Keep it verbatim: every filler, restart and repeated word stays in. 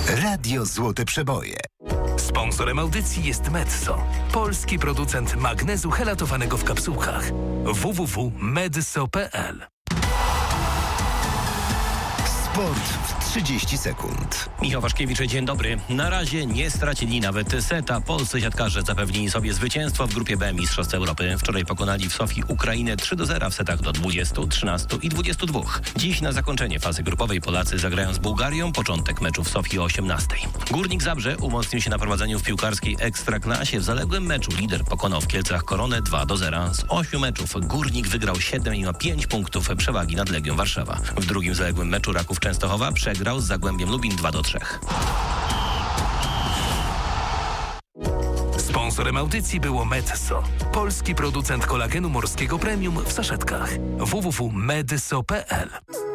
Radio Złote Przeboje. Sponsorem audycji jest Medzo, polski producent magnezu helatowanego w kapsułkach. w w w kropka medso kropka p l. Sport w trzydzieści sekund. Michał Waszkiewicz, dzień dobry. Na razie nie stracili nawet seta. Polscy siatkarze zapewnili sobie zwycięstwo w grupie B Mistrzostw Europy. Wczoraj pokonali w Sofii Ukrainę trzy do zera w setach do dwudziestu, trzynastu i dwudziestu dwóch. Dziś na zakończenie fazy grupowej Polacy zagrają z Bułgarią. Początek meczu w Sofii o osiemnastej. Górnik Zabrze umocnił się na prowadzeniu w piłkarskiej Ekstraklasie. W zaległym meczu lider pokonał w Kielcach Koronę dwa do zera. Z ośmiu meczów Górnik wygrał siedem i ma pięć punktów przewagi nad Legią Warszawa. W drugim zaległym meczu Raków Częstochowa przegrał z Zagłębiem Lubin dwa do trzech. Sponsorem audycji było Medzo, polski producent kolagenu morskiego premium w saszetkach. w w w kropka medso kropka p l.